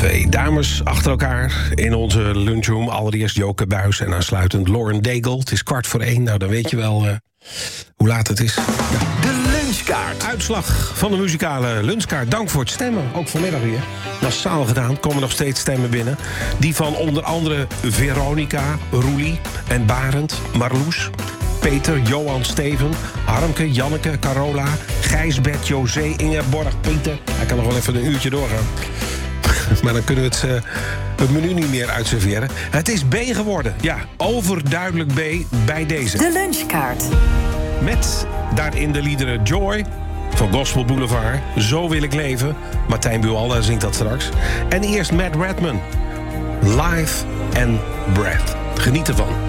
Twee dames achter elkaar in onze lunchroom. Allereerst Joke Buijs en aansluitend Lauren Daigle. Het is 1:15, nou dan weet je wel hoe laat het is. Ja. De lunchkaart. Uitslag van de muzikale lunchkaart. Dank voor het stemmen, ook vanmiddag weer. Massaal gedaan, komen nog steeds stemmen binnen. Die van onder andere Veronica, Roelie en Barend, Marloes, Peter, Johan, Steven, Harmke, Janneke, Carola, Gijsbert, José, Ingeborg, Pieter. Hij kan nog wel even een uurtje doorgaan. Maar dan kunnen we het menu niet meer uitserveren. Het is B geworden. Ja, overduidelijk B bij deze. De lunchkaart. Met daarin de liederen Joy van Gospel Boulevard. Zo wil ik leven. Martijn Buwalda zingt dat straks. En eerst Matt Redman. Life and Breath. Geniet ervan.